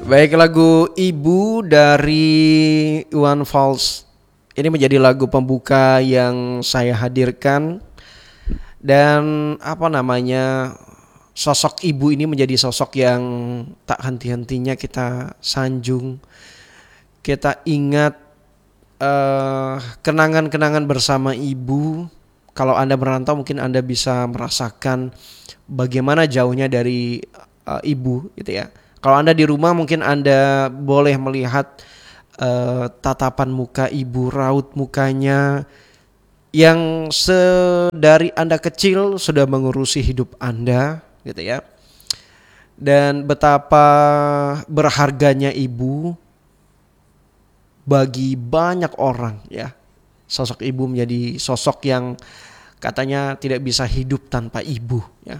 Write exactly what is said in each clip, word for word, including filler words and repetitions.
Baik, lagu Ibu dari Iwan Fals ini menjadi lagu pembuka yang saya hadirkan. Dan apa namanya, sosok ibu ini menjadi sosok yang tak henti-hentinya kita sanjung. Kita ingat eh, kenangan-kenangan bersama ibu. Kalau Anda merantau mungkin Anda bisa merasakan bagaimana jauhnya dari eh, ibu gitu ya. Kalau Anda di rumah mungkin Anda boleh melihat eh, tatapan muka ibu, raut mukanya yang sedari Anda kecil sudah mengurusi hidup Anda gitu ya. Dan betapa berharganya ibu bagi banyak orang ya. Sosok ibu menjadi sosok yang katanya tidak bisa hidup tanpa ibu ya.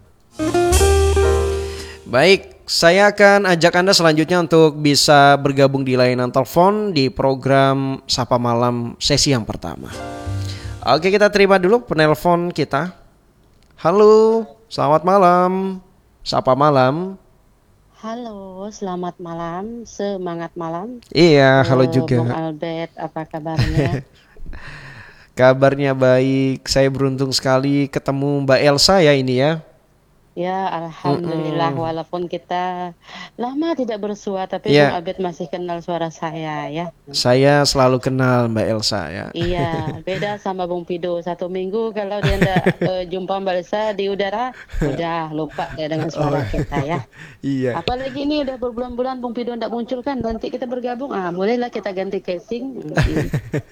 Baik, saya akan ajak Anda selanjutnya untuk bisa bergabung di layanan telepon di program Sapa Malam sesi yang pertama. Oke, kita terima dulu penelpon kita. Halo, selamat malam. Sapa malam. Halo, selamat malam, semangat malam. Iya, halo Halo, juga. Bung Albert, apa kabarnya? Kabarnya baik. Saya beruntung sekali ketemu Mbak Elsa ya ini ya. Ya, alhamdulillah. Mm-mm. Walaupun kita lama tidak bersua, tapi Bung Ya, Albert masih kenal suara saya ya. saya selalu kenal Mbak Elsa ya. Iya, beda sama Bung Pido. Satu minggu kalau dia ndak eh, jumpa Mbak Elsa di udara, udah lupa dia dengan Oh, suara kita ya. iya. Apalagi ini udah berbulan-bulan Bung Pido ndak muncul kan, nanti kita bergabung. Ah, bolehlah kita ganti casing. Mm-mm.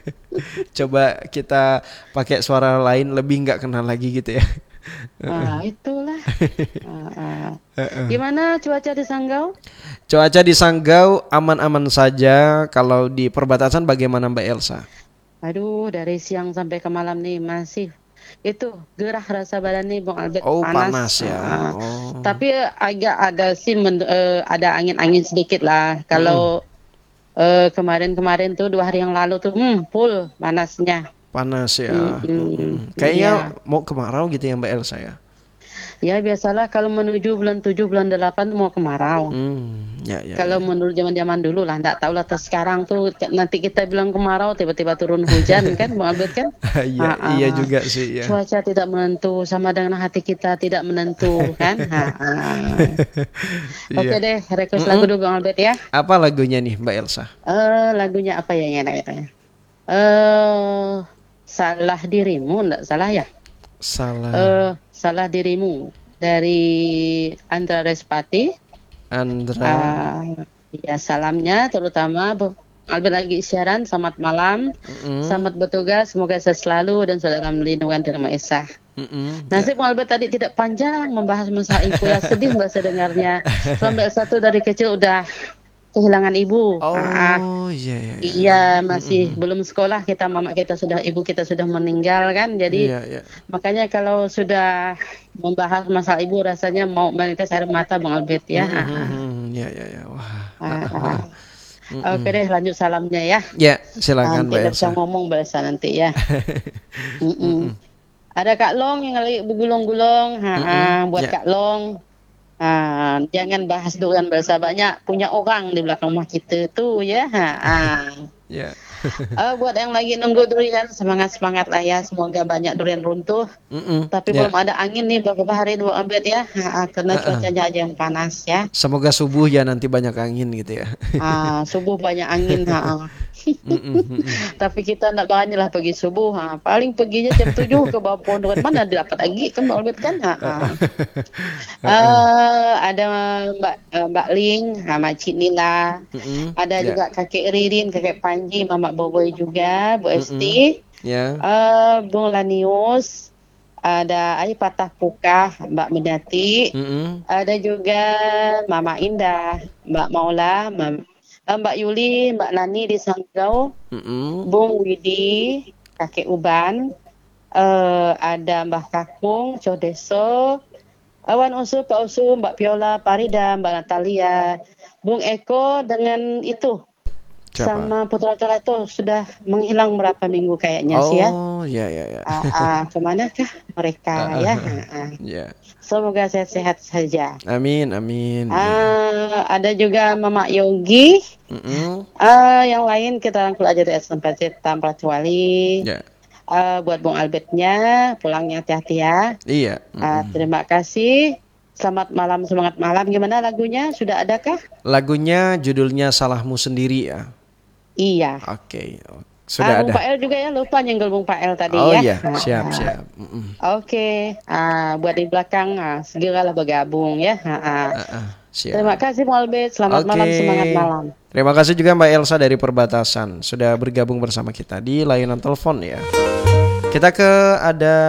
Coba kita pakai suara lain lebih nggak kenal lagi gitu ya. Ah, itulah. Ah, ah. Gimana cuaca di Sanggau? Cuaca di Sanggau aman-aman saja. Kalau di perbatasan bagaimana Mbak Elsa? Aduh, dari siang sampai ke malam nih masih itu gerah rasa badan nih, Bung Albert, Oh, panas. panas ya. Ah, Oh. tapi agak ada sih men- eh, ada angin-angin sedikit lah. Mm-mm. Kalau eh, kemarin-kemarin tuh dua hari yang lalu tuh hmm, full panasnya. Panas ya. Mm-mm, Mm-mm. Kayaknya iya. mau kemarau gitu ya Mbak Elsa ya. Ya biasalah kalau menuju bulan tujuh, bulan delapan tuh mau kemarau. Hmm, ya ya Kalau ya. menurut zaman-zaman dulu lah, enggak tahu lah terus sekarang tuh nanti kita bilang kemarau tiba-tiba turun hujan kan, Bang Albert kan? Iya, Ah, iya ah. juga sih ya. Cuaca tidak menentu sama dengan hati kita tidak menentu kan? Ah, ah. Oke Iya. deh, request lagu Mm-mm. dulu Bang Albert ya. Apa lagunya nih Mbak Elsa? Eh lagunya apa ya ya ya? Eh salah dirimu, enggak salah ya? Salah Eh salah dirimu dari Andra Respati. Andra. Ah, ya salamnya terutama Bu Albert lagi siaran, selamat malam, Mm-mm. selamat bertugas, semoga sehat selalu dan saudara melindungan dari Maha Esa. Mm-mm. Ya. Nasib Albert tadi tidak panjang membahas masalah ibu ya, sedih mbak saya dengarnya. Sampai satu dari kecil udah kehilangan ibu. Ah, Oh, iya iya iya. iya masih Mm-mm. belum sekolah kita, mama kita sudah, ibu kita sudah meninggal kan. Jadi Iya iya. makanya kalau sudah membahas masalah ibu rasanya mau menetes air mata Bang Albert ya. Ah, ah. Mm-mm. Iya iya iya. Wah. Ah, ah. Mm-mm. Oke deh, lanjut salamnya ya. Ya, silakan Nanti Mbak udah bisa Elsa. ngomong bahasa nanti ya. Mm-mm. Mm-mm. Ada Kak Long yang lagi bergulung-gulung. Ha, ha, Mm-mm. buat Ya. Kak Long. Ah, jangan bahas duluan bahasa banyak. Punya orang di belakang rumah kita tuh ya. Ha, ha. Ya. Eh, buat yang lagi nunggu durian, semangat-semangat lah ya. Semoga banyak durian runtuh. Mm-mm. Tapi Ya. belum ada angin nih beberapa hari dua abad ya. Ha, ha, karena Heeh. cuacanya aja yang panas ya. Semoga subuh ya nanti banyak angin gitu ya. Ah, subuh banyak angin. Ha, ha. Mm-mm. Mm-mm. Tapi kita nak berani lah pergi subuh. Ha. Paling perginya jam tujuh ke bawah pohon durian. Mana dapat lagi kan Mbak Albert kan? Ha, ha. Heeh. Eh, ada Mbak eh, Mbak Ling, ha, Makcik Nila. Mm-mm. Ada Ya. juga kakek Ririn, kakek Panji, Mamak Boboy juga, Bu Mm-mm. Esti. Ya. Eh, Bung Lanius. Ada Ai Patah Pukah, Mbak Medati. Mm-mm. Ada juga Mama Indah, Mbak Maula, Mam- eh, Mbak Yuli, Mbak Nani di Sanggau. Mm-mm. Bung Widi, kakek Uban, eh, ada Mbah Kakung, Codeso, Awan Usu, Pak Usu, Mbak Piola, Parida, Mbak Natalia, Bung Eko dengan itu Siapa? sama putra Tola itu sudah menghilang berapa minggu kayaknya sih ya. Oh, ya ya ya. Ah, ah, kemanakah mereka Ah, ya? ah, Ah, ah. ya. Semoga sehat-sehat saja. Amin amin. Ya. Ah, ada juga Mama Yogi. Mm-mm. Ah, yang lain kita rangkul aja dari S M P C Tamprat Wali. Ya. Ah, buat Bung Albertnya, pulangnya hati-hati ya. Iya. Ah, Mm-mm. terima kasih. Selamat malam, semangat malam. Gimana lagunya? Sudah adakah? Lagunya judulnya Salahmu Sendiri ya. Iya. Oke. Ah, Sudah Bung ada. Pak El juga ya, lupa nyenggol Bung Pak El tadi Oh ya. iya, Ah, siap ah. siap. Mm-mm. Oke. Ah, buat di belakang, ah, segeralah bergabung ya. Ah, ah. Ah, ah, Terima siap. kasih Bung Albert. Selamat Oke. malam, semangat malam. Terima kasih juga Mbak Elsa dari Perbatasan sudah bergabung bersama kita di layanan telepon ya. Kita ke ada